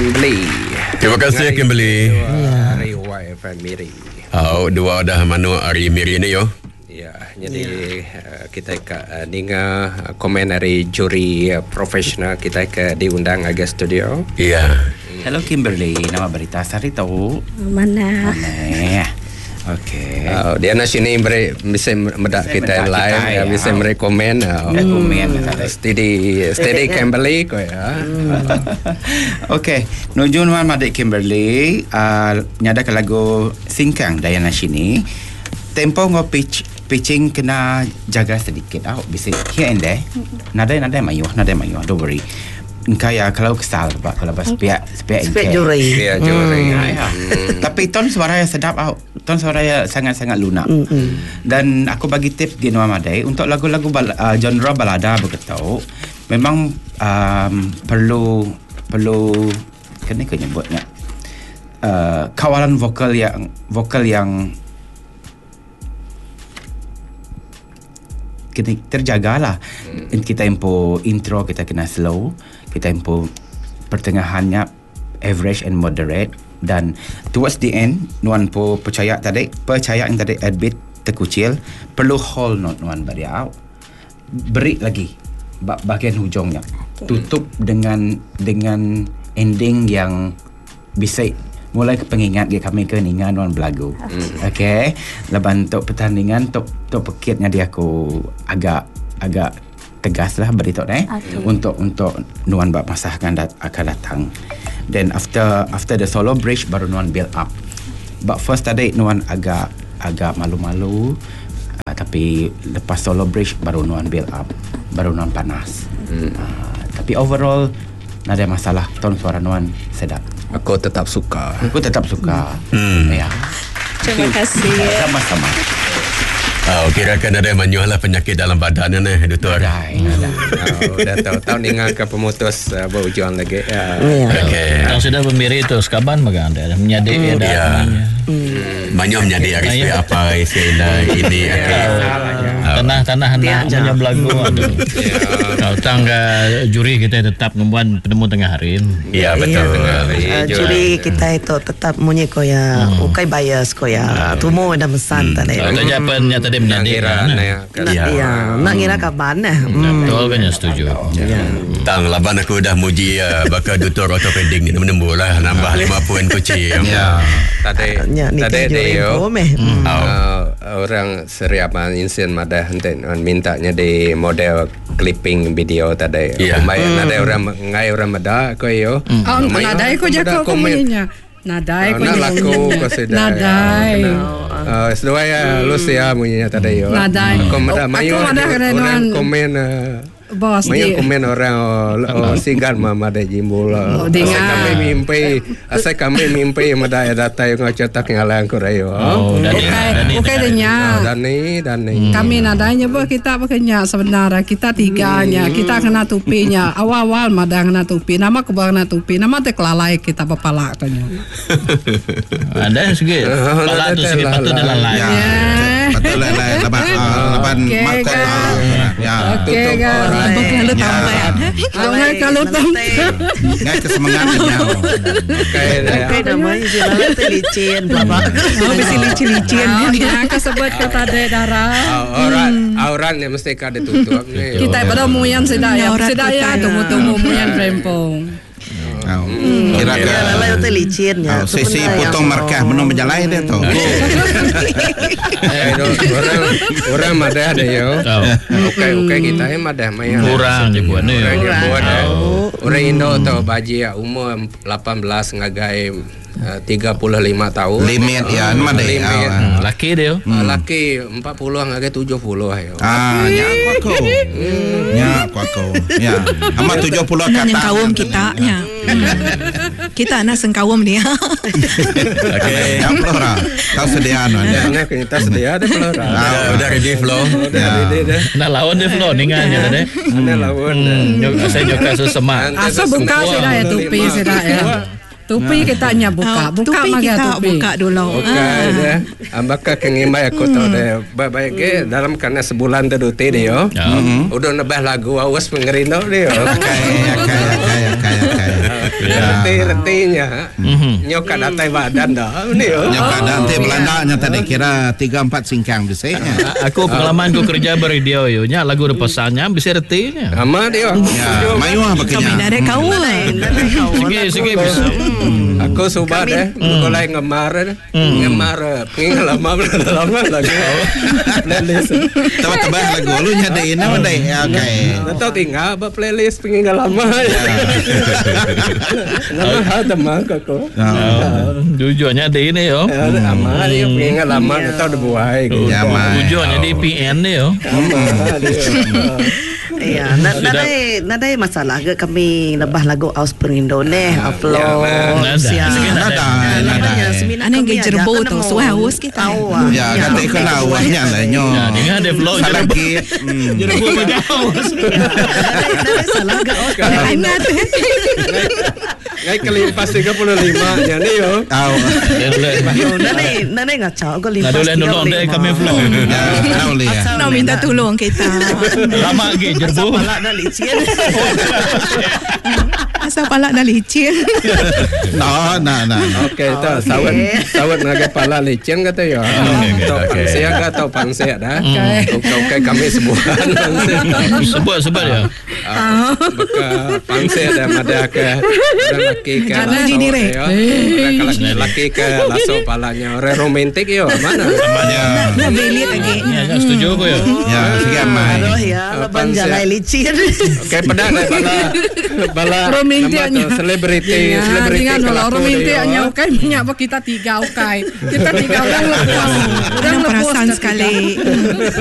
Kimberly. Terima kasih Kimberly. Hari YFM Miri. Dua dah manu hari Miri ni yo. Ya, jadi kita dengar komen dari juri profesional kita diundang ke studio. Ya. Hello Kimberly, nama berita Sari tahu? Mana? Okey. Dia nak sini bisa medak kita live, bisa merekomen. Steady Kimberly ko ya. Okey, nujun wan madik Kimberly, nyada ke lagu Singkang Diana sini. Tempo ngo pitching kena jaga sedikit. Bisa here and there. Nada mayu, don't worry. Kaya kalau kesal pak kalau pas pihak juri. Ya juri. Tapi ton suara yang sedap ton suara yang sangat-sangat lunak. Dan aku bagi tip gini Madai untuk lagu-lagu genre balada begitu memang perlu kena nyebutnya kawalan vokal yang kena terjagalah. Kita tempo intro kita kena slow, kita tempo pertengahannya average and moderate, dan towards the end nuan po percaya yang tadi adbit terkucil perlu hold note nuan bariau beri lagi bahagian hujungnya tutup dengan ending yang bisa mulai ke pengingat kami ke ningan nuan belagu. Okey, lepas untuk pertandingan untuk pekitnya dia aku agak tegas lah beritahu untuk nuan bab masa akan datang. Then after the solo bridge baru nuan build up. But first tadi nuan agak malu-malu, tapi lepas solo bridge baru nuan build up, baru nuan panas. Tapi overall tak ada masalah, ton suara nuan sedap. Aku tetap suka. Ya. Terima kasih. Sama-sama. Kira-kira ada menyuahlah penyakit dalam badan ni, doktor. Dah tahu ingat ke pemutus berjuang lagi. Okey. Yang sudah bermiri itu sekaban magang ada menyadik ada. Banyak menyadik hari apa ini. Tanah hendak punya belagu ada. Kalau tangga juri kita tetap membuat penemu tengah hari. Ya betul. Juri kita itu tetap munyi koya, ukai bias koya. Tumo ada mesan tadi. Kalau jawapannya tadi menyadik. Nak ngira kapan Betul kan, setuju. Tang laban aku dah muji bakal doktor ortopedik ni menembur lah nambah 5 poin kucing. Tadi dia orang seriapan insin madah henten mintanya di model clipping video tadi. Ada orang meda ko yo. Nadai ko jako komuninya. Nadai ko laku ko sedai. Nadai. Sedaya Lucia punya tadi yo. Nadai. Mayu orang komen bos dia komen orang singan mama dah jimbul. Asal kami mimpi mada data yang cetak ngalang korayo. Okey denya. Dani. Kami nadanya kita bekerja sebenarnya kita tiganya kita kena tupinya awal mada kena tupi nama kebang tupi nama teklalai kita bapalak tanya. Ada segi pala tu segi patut dalam lain. Betul lah lapan makot. Ya. Okey kan. Kalau tambahan. Kalau tambahan. Ngai kesemangatnya. Okey namanya jalan tu licin bapak. Mesti licin. Yang kesebut kata darah. Orang ni mesti kada tutup ni. Kita pada muyan sedaya tunggu muyan rempong. Kira-kira lalu tu licin ya. Sesi potong markah menung berjalan dia tu. Orang madah ada yo. Okey kita madah maya. Kurang je buat ni. Orang Indo tu baji umur 18 ngagai 35 tahun. Limit ya, mana dia? Laki dia. Laki 40 ngagai 70 ayo. Nya kuako. Ya. Amat 70 kata. Yang kawum kita nya. Kita anak sengkawum dia. Okey. Yang pelora. Kau sedia anu. Ya, kita sedia ada pelora. Udah ready flow. Nak lawan dia flow ningannya tadi. Ada lawan. Saya juga sesemak. Asa buka sudah ya tupi sudah ya. Tupi kita nya buka tupi kita tupi. Buka dulu. Okey. Ambaka kengimai aku tahu deh. Baik ke dalam karena sebulan terduti dia yo. Udah nebah lagu awas pengerino dia. Kaya. reti-retinya. Nyoka datai badan dah. Nyoka datai Belandanya tadi kira 3-4 singkang biasanya. Aku pengalaman ku kerja beradio yo nya lagu ada pesannya bisa retinya. Ama dia. Ya, mayuah Kami bakanya. dari kawan. Sige bisa. Aku suka deh, mulai ngemar pengen lama lagi. Playlist. Tebak-tebak lagu lu nyadain apa deh? Oke. Tahu tinggal apa playlist pengen lama. Lama teman kok. Tujuannya di ini yo. Ama dia pengen lama kita udah buai. Tujuannya di PN nih yo. Ya, nadai masalah ke kami lebah lagu Aus Perindo upload. Ana yang jerbo tu haus kita. Ya, kata ikut lawahnya lah nyo. Ini ada flow jerbo haus. Salah ke Aus. Ingat. Ngai kelimpas 35 nya nih yo. Nadai ngacau ke limpas. Nadai nolong deh kami flow. Ya, boleh ya. Nak minta tolong kita. Lama lagi jerbo. Palak dah licin. Asal palak dah licin. Nah. Okey, tak sawat ngagai pala licin kata ya. Atau pansia ke atau pansia dah. Okey kami sebuah. Sebut ya. Beka pansia dah ada ke laki ke. Jangan gini re. Laki ke lasso palanya. Orang romantik yo mana? Ya. Nak beli lagi. Ya, setuju aku ya. Ya, sikit mai. Ya, leban jalai licin. Okey pedak bala romantiknya selebriti dengan kelakon romantiknya okay minyak kita 3 okay kita 3 orang lepas Orang perasaan sekali.